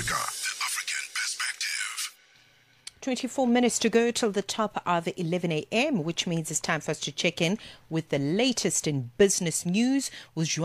Africa, the African perspective. 24 minutes to go till the top of 11 a.m., which means it's time for us to check in with the latest in business news with